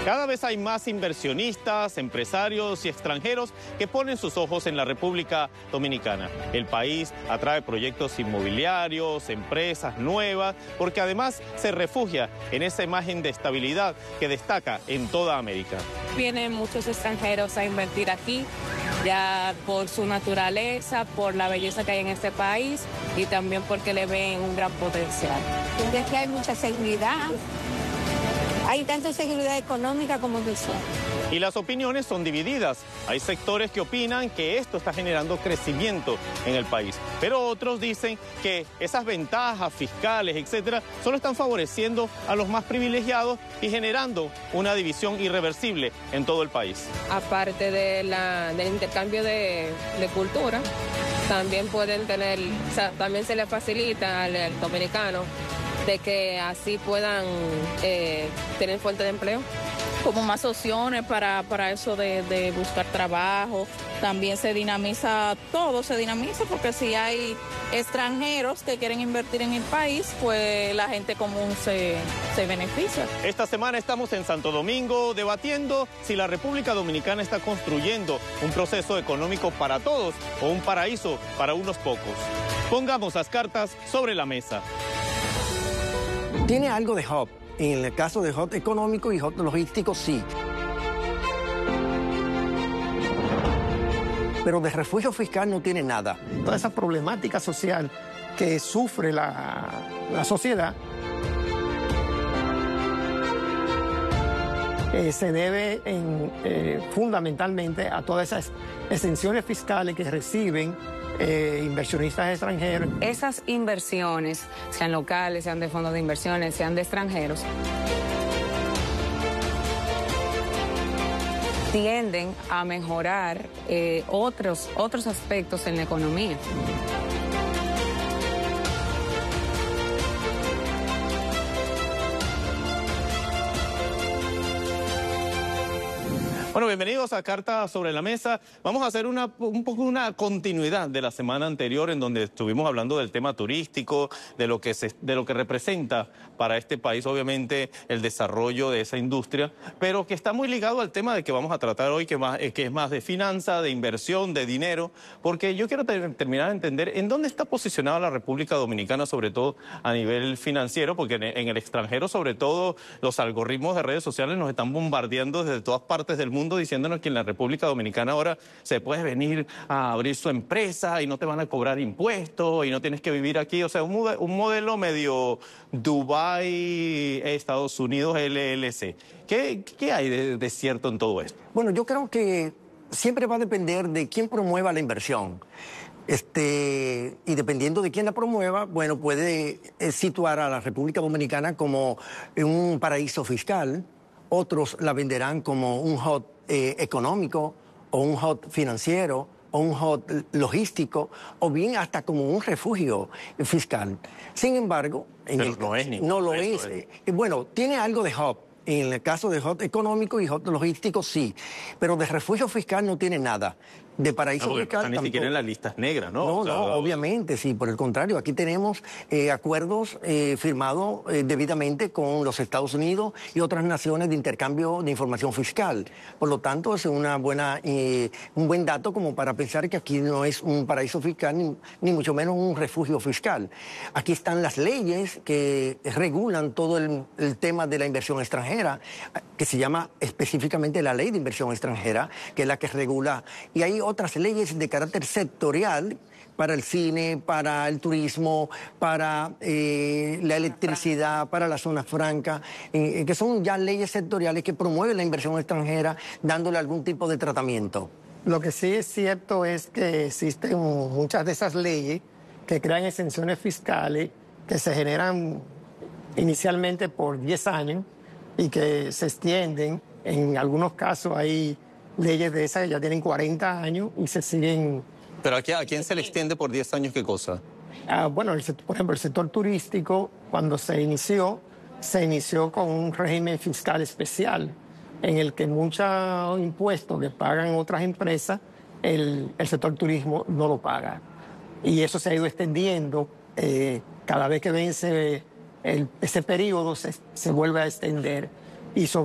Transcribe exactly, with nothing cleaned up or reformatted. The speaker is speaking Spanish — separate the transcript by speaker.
Speaker 1: Cada vez hay más inversionistas, empresarios y extranjeros que ponen sus ojos en la República Dominicana. El país atrae proyectos inmobiliarios, empresas nuevas, porque además se refugia en esa imagen de estabilidad que destaca en toda América.
Speaker 2: Vienen muchos extranjeros a invertir aquí, ya por su naturaleza, por la belleza que hay en este país y también porque le ven un gran potencial.
Speaker 3: Porque aquí hay mucha seguridad. Hay tanto seguridad económica como visual.
Speaker 1: Y las opiniones son divididas. Hay sectores que opinan que esto está generando crecimiento en el país, pero otros dicen que esas ventajas fiscales, etcétera, solo están favoreciendo a los más privilegiados y generando una división irreversible en todo el país.
Speaker 2: Aparte de la, del intercambio de, de cultura, también pueden tener, o sea, también se les facilita al, al dominicano de que así puedan eh, tener fuente de empleo.
Speaker 4: Como más opciones para, para eso de, de buscar trabajo. También se dinamiza todo, se dinamiza porque si hay extranjeros que quieren invertir en el país, pues la gente común se, se beneficia.
Speaker 1: Esta semana estamos en Santo Domingo debatiendo si la República Dominicana está construyendo un proceso económico para todos o un paraíso para unos pocos. Pongamos las cartas sobre la mesa.
Speaker 5: Tiene algo de hub. En el caso de hub económico y hub logístico, sí. Pero de refugio fiscal no tiene nada.
Speaker 6: Toda esa problemática social que sufre la, la sociedad eh, se debe en, eh, fundamentalmente a todas esas exenciones fiscales que reciben Eh, inversionistas extranjeros.
Speaker 2: Esas inversiones, sean locales, sean de fondos de inversiones, sean de extranjeros, tienden a mejorar eh, otros, otros aspectos en la economía.
Speaker 1: Bueno, bienvenidos a Carta sobre la Mesa. Vamos a hacer una, un poco una continuidad de la semana anterior en donde estuvimos hablando del tema turístico, de lo que se, de lo que representa para este país, obviamente, el desarrollo de esa industria, pero que está muy ligado al tema de que vamos a tratar hoy, que, más, que es más de finanza, de inversión, de dinero, porque yo quiero ter terminar de entender en dónde está posicionada la República Dominicana, sobre todo a nivel financiero, porque en, en el extranjero, sobre todo, los algoritmos de redes sociales nos están bombardeando desde todas partes del mundo, diciéndonos que en la República Dominicana ahora se puede venir a abrir su empresa y no te van a cobrar impuestos y no tienes que vivir aquí. O sea, un, un modelo medio Dubái, Estados Unidos, L L C. ¿Qué, qué hay de, de cierto en todo esto?
Speaker 5: Bueno, yo creo que siempre va a depender de quién promueva la inversión. Este, y dependiendo de quién la promueva, bueno, puede eh, situar a la República Dominicana como un paraíso fiscal. Otros la venderán como un hub eh, económico o un hub financiero o un hub logístico o bien hasta como un refugio fiscal. Sin embargo, en
Speaker 1: Pero
Speaker 5: el,
Speaker 1: no es
Speaker 5: no lo es.
Speaker 1: es.
Speaker 5: Eh, bueno, tiene algo de hub. En el caso de hub económico y hub logístico, sí. Pero de refugio fiscal no tiene nada. De paraíso
Speaker 1: no,
Speaker 5: fiscal
Speaker 1: no ni siquiera en las listas negras, ¿no?
Speaker 5: No,
Speaker 1: o sea,
Speaker 5: no, obviamente, sí. Por el contrario, aquí tenemos eh, acuerdos eh, firmados eh, debidamente con los Estados Unidos y otras naciones de intercambio de información fiscal. Por lo tanto, es una buena, eh, un buen dato como para pensar que aquí no es un paraíso fiscal, ni, ni mucho menos un refugio fiscal. Aquí están las leyes que regulan todo el, el tema de la inversión extranjera, que se llama específicamente la Ley de Inversión Extranjera, que es la que regula. Y hay otras leyes de carácter sectorial para el cine, para el turismo, para eh, la electricidad, para la zona franca, eh, que son ya leyes sectoriales que promueven la inversión extranjera dándole algún tipo de tratamiento.
Speaker 6: Lo que sí es cierto es que existen muchas de esas leyes que crean exenciones fiscales que se generan inicialmente por diez años y que se extienden. En algunos casos hay leyes de esas que ya tienen cuarenta años y se siguen...
Speaker 1: ¿Pero aquí, a quién se le extiende por diez años qué cosa?
Speaker 6: Ah, bueno, el, por ejemplo, el sector turístico, cuando se inició, se inició con un régimen fiscal especial en el que muchos impuestos que pagan otras empresas, el, el sector turismo no lo paga. Y eso se ha ido extendiendo. Eh, cada vez que vence el, ese periodo, se, se vuelve a extender. Y sobre